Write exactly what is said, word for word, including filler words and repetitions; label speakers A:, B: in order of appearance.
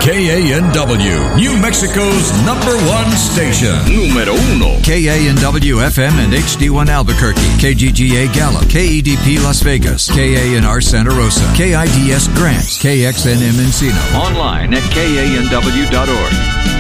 A: K A N W, New Mexico's number one station. Número uno.
B: K A N W F M and H D one Albuquerque, K G G A Gallup, K E D P Las Vegas, K A N R Santa Rosa, K I D S Grants, K X N M Encino.
C: Online at K A N W dot org.